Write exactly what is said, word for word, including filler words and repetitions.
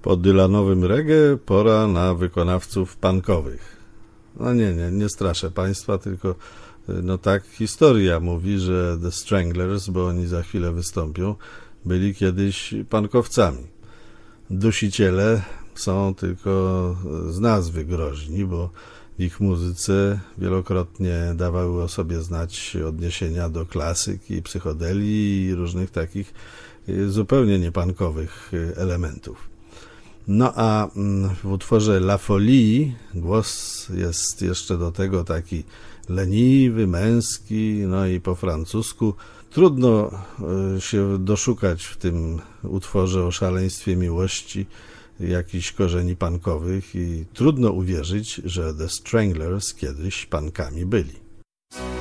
Po dylanowym reggae pora na wykonawców punkowych. No nie, nie, nie straszę Państwa, tylko no tak historia mówi, że The Stranglers, bo oni za chwilę wystąpią, byli kiedyś punkowcami. Dusiciele są tylko z nazwy groźni, bo w ich muzyce wielokrotnie dawały o sobie znać odniesienia do klasyki, psychodelii i różnych takich zupełnie niepunkowych elementów. No a w utworze La Folie głos jest jeszcze do tego taki leniwy, męski, no i po francusku. Trudno się doszukać w tym utworze o szaleństwie miłości jakichś korzeni punkowych i trudno uwierzyć, że The Stranglers kiedyś punkami byli.